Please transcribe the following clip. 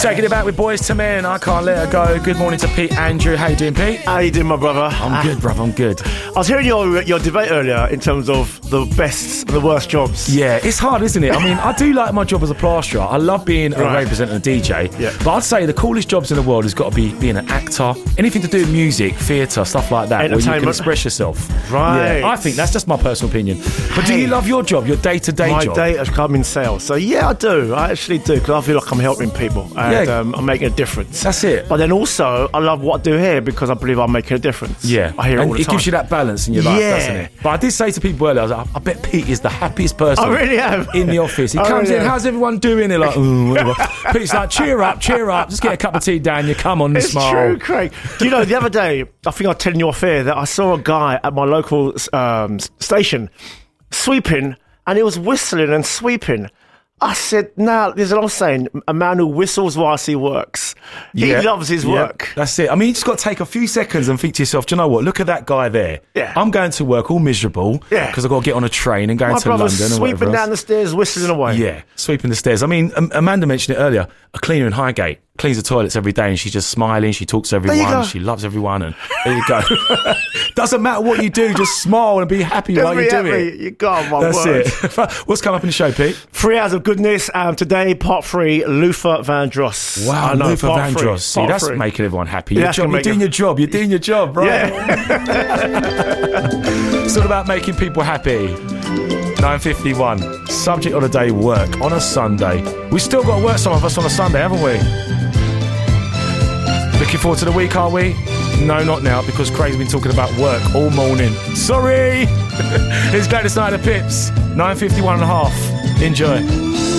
Taking it back with Boys to Men. I Can't Let Her Go. Good morning to Pete Andrew. How you doing, Pete? How you doing, my brother? I'm good, brother. I'm good. I was hearing your debate earlier in terms of the best and the worst jobs. Yeah, it's hard, isn't it? I mean, I do like my job as a plasterer. I love being a radio presenter and a DJ. Yeah. But I'd say the coolest jobs in the world has got to be being an actor. Anything to do with music, theatre, stuff like that, where you can express yourself. Right. Yeah, I think that's just my personal opinion. But do you love your job, your day-to-day job? My day has come in sales. So yeah, I do. I actually do, because I feel like I'm helping people and I'm making a difference. That's it. But then also, I love what I do here because I believe I'm making a difference. Yeah. I hear it and all the it time. gives you that balance in your life, doesn't it? But I did say to people earlier, I was like, I bet Pete is the happiest person I really am. in the office. He comes in, how's everyone doing? They're like, whatever. Pete's like, cheer up, just get a cup of tea down, you come on and It's smile. true, Craig. Do you know, the other day, I think I was telling you off air that I saw a guy at my local station sweeping, and he was whistling and sweeping. I said, now, there's an old saying, a man who whistles whilst he works. He loves his work. That's it. I mean, you just got to take a few seconds and think to yourself, do you know what? Look at that guy there. Yeah. I'm going to work all miserable because I've got to get on a train and go My into London and whatever sweeping down the stairs, whistling away. Yeah, sweeping the stairs. I mean, Amanda mentioned it earlier. A cleaner in Highgate cleans the toilets every day and she's just smiling. She talks to everyone. She loves everyone. And there you go. Doesn't matter what you do, just smile and be happy while you do it. You got my That's word. it. What's come up in the show, Pete? 3 hours of goodness. Today, part 3, Luther Vandross. Wow, I know, Luther Vandross. See, that's making everyone happy. You're doing your job. You're doing your job, right? Yeah. It's all about making people happy. 9:51. Subject of the day, work on a Sunday. We still got to work, some of us, on a Sunday, haven't we? Looking forward to the week, are we? No, not now, because Craig's been talking about work all morning. Sorry! It's Gladys Knight and the Pips. 9:51 and a half. Enjoy.